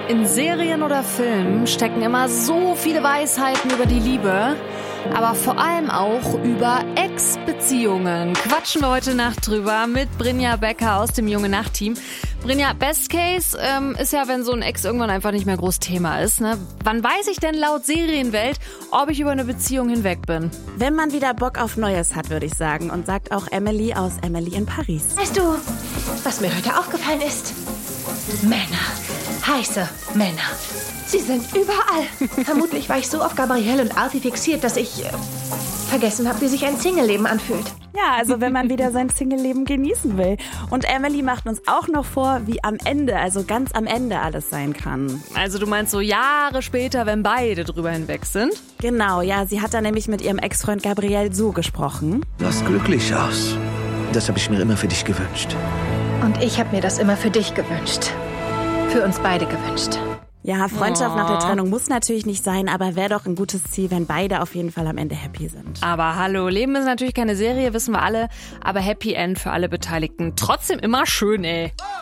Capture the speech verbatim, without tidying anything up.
In Serien oder Filmen stecken immer so viele Weisheiten über die Liebe, aber vor allem auch über Ex-Beziehungen. Quatschen wir heute Nacht drüber mit Brinja Becker aus dem Junge Nacht Team. Brinja, Best Case ähm, ist ja, wenn so ein Ex irgendwann einfach nicht mehr groß Thema ist. Ne? Wann weiß ich denn laut Serienwelt, ob ich über eine Beziehung hinweg bin? Wenn man wieder Bock auf Neues hat, würde ich sagen. Und sagt auch Emily aus Emily in Paris. Weißt du, was mir heute aufgefallen ist? Männer. Heiße Männer. Sie sind überall. Vermutlich war ich so auf Gabrielle und Arti fixiert, dass ich äh, vergessen habe, wie sich ein Single-Leben anfühlt. Ja, also wenn man wieder sein Single-Leben genießen will. Und Emily macht uns auch noch vor, wie am Ende, also ganz am Ende alles sein kann. Also du meinst so Jahre später, wenn beide drüber hinweg sind? Genau, ja, sie hat da nämlich mit ihrem Ex-Freund Gabriel so gesprochen. Du sahst glücklich aus. Das habe ich mir immer für dich gewünscht. Und ich habe mir das immer für dich gewünscht. Für uns beide gewünscht. Ja, Freundschaft Oh. nach der Trennung muss natürlich nicht sein, aber wäre doch ein gutes Ziel, wenn beide auf jeden Fall am Ende happy sind. Aber hallo, Leben ist natürlich keine Serie, wissen wir alle, aber Happy End für alle Beteiligten. Trotzdem immer schön, ey.